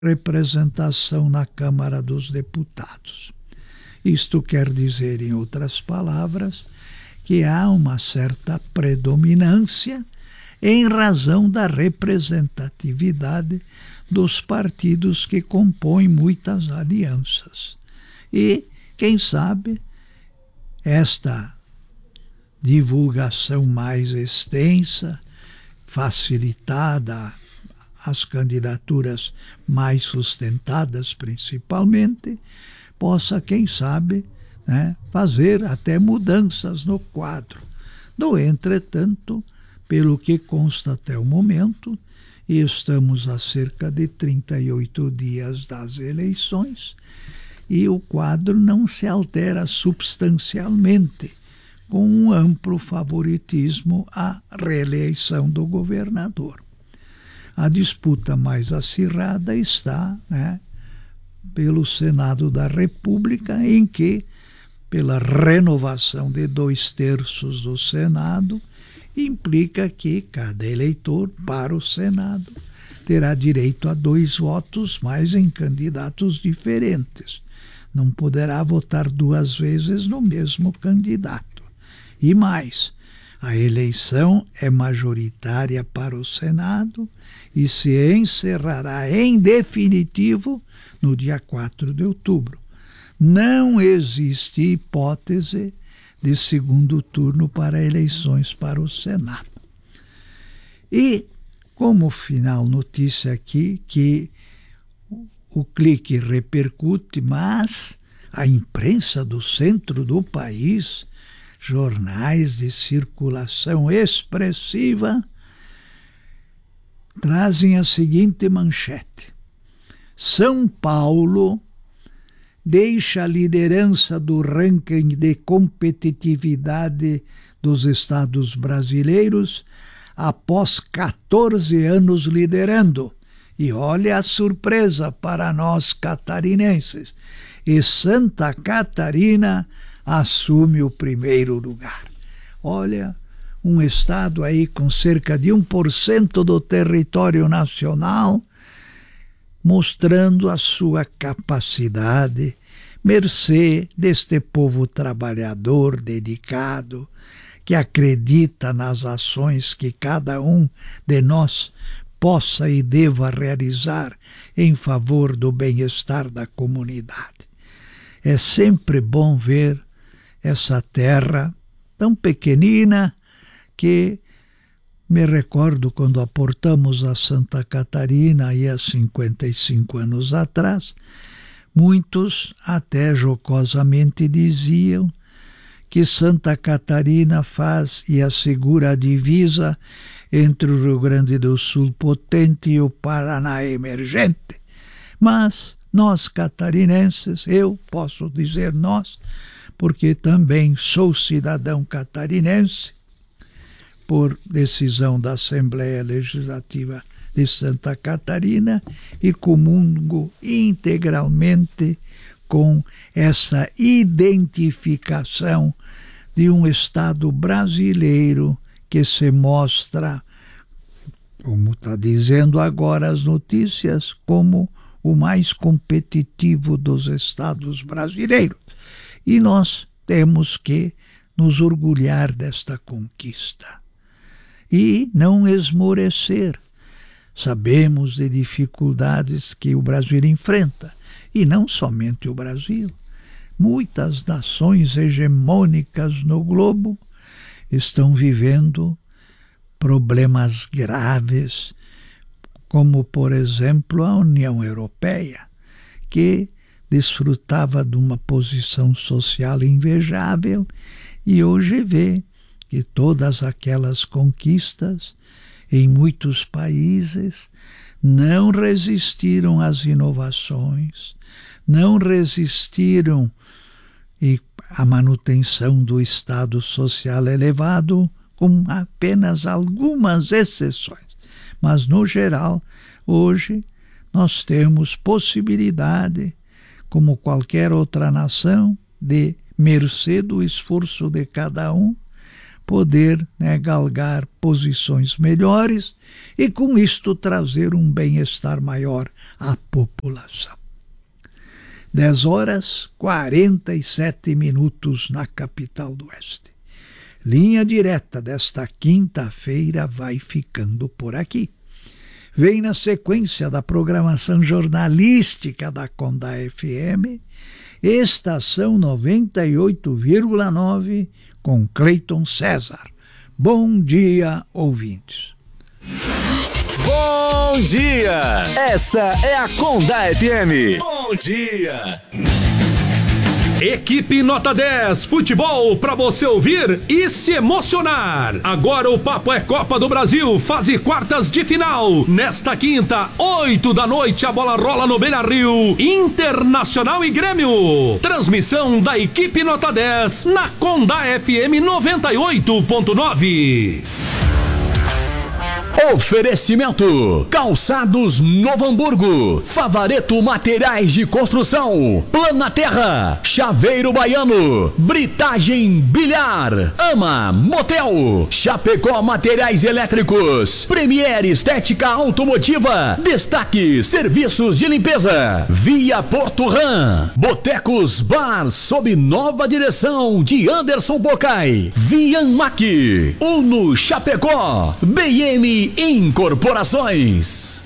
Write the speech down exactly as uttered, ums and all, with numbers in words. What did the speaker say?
representação na Câmara dos Deputados. Isto quer dizer, em outras palavras, que há uma certa predominância em razão da representatividade dos partidos que compõem muitas alianças. E, quem sabe, esta divulgação mais extensa, facilitada, as candidaturas mais sustentadas principalmente, possa, quem sabe, né, fazer até mudanças no quadro. No entretanto, pelo que consta até o momento, e estamos a cerca de trinta e oito dias das eleições, e o quadro não se altera substancialmente, com um amplo favoritismo à reeleição do governador. A disputa mais acirrada está, né, pelo Senado da República, em que, pela renovação de dois terços do Senado, implica que cada eleitor para o Senado terá direito a dois votos, mas em candidatos diferentes. Não poderá votar duas vezes no mesmo candidato. E mais, a eleição é majoritária para o Senado e se encerrará em definitivo no dia quatro de outubro. Não existe hipótese de segundo turno para eleições para o Senado. E, como final notícia aqui, que o clique repercute, mas a imprensa do centro do país, jornais de circulação expressiva, trazem a seguinte manchete: São Paulo deixa a liderança do ranking de competitividade dos estados brasileiros após quatorze anos liderando. E olha a surpresa para nós catarinenses. E Santa Catarina assume o primeiro lugar. Olha, um estado aí com cerca de um por cento do território nacional, mostrando a sua capacidade, mercê deste povo trabalhador, dedicado, que acredita nas ações que cada um de nós possa e deva realizar em favor do bem-estar da comunidade. É sempre bom ver essa terra tão pequenina que me recordo quando aportamos a Santa Catarina aí há cinquenta e cinco anos atrás, muitos até jocosamente diziam que Santa Catarina faz e assegura a divisa entre o Rio Grande do Sul potente e o Paraná emergente. Mas nós catarinenses, eu posso dizer nós, porque também sou cidadão catarinense, por decisão da Assembleia Legislativa de Santa Catarina, e comungo integralmente com essa identificação de um Estado brasileiro que se mostra, como está dizendo agora as notícias, como o mais competitivo dos estados brasileiros. E nós temos que nos orgulhar desta conquista e não esmorecer. Sabemos de dificuldades que o Brasil enfrenta, e não somente o Brasil. Muitas nações hegemônicas no globo estão vivendo problemas graves, como, por exemplo, a União Europeia, que desfrutava de uma posição social invejável e hoje vê que todas aquelas conquistas em muitos países não resistiram às inovações, não resistiram à manutenção do Estado social elevado, com apenas algumas exceções. Mas, no geral, hoje nós temos possibilidade, como qualquer outra nação, de, mercê do esforço de cada um, poder, né, galgar posições melhores e com isto trazer um bem-estar maior à população. dez horas e quarenta e sete minutos na capital do Oeste. Linha Direta desta quinta-feira vai ficando por aqui. Vem na sequência da programação jornalística da Condá F M, Estação noventa e oito vírgula nove, com Cleiton César. Bom dia, ouvintes. Bom dia! Essa é a Condá F M. Bom dia! Equipe Nota dez, futebol para você ouvir e se emocionar. Agora o papo é Copa do Brasil, fase quartas de final. Nesta quinta, oito da noite, a bola rola no Beira-Rio. Internacional e Grêmio. Transmissão da equipe Nota dez na Condá F M noventa e oito ponto nove. Oferecimento: Calçados Novo Hamburgo, Favareto Materiais de Construção, Planaterra, Chaveiro Baiano, Britagem Bilhar, Ama Motel, Chapecó Materiais Elétricos, Premier Estética Automotiva, Destaque Serviços de Limpeza, Via Porto Ram, Botecos Bar sob nova direção de Anderson Bocai, Vianmac, Uno Chapecó, B M Incorporações.